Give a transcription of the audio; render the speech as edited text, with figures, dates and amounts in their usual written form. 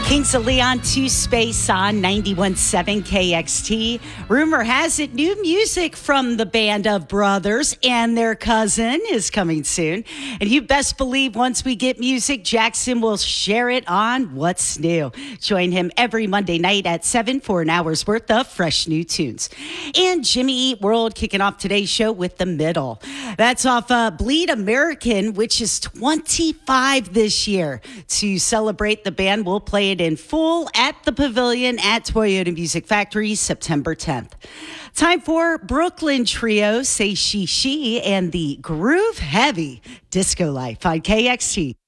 Kings of Leon to Space on 91.7 KXT. Rumor has it new music from the Band of Brothers and their cousin is coming soon. And you best believe once we get music, Jackson will share it on What's New. Join him every Monday night at 7 for an hour's worth of fresh new tunes. And Jimmy Eat World kicking off today's show with The Middle. That's off Bleed American, which is 25 this year. To celebrate, the band will play it in full at the Pavilion at Toyota Music Factory, September 10th. Time for Brooklyn Trio, Say She and the Groove Heavy Disco Life on KXT.